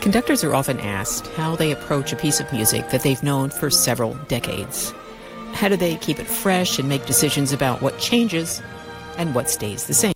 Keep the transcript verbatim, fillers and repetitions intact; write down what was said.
Conductors are often asked how they approach a piece of music that they've known for several decades. How do they keep it fresh and make decisions about what changes and what stays the same?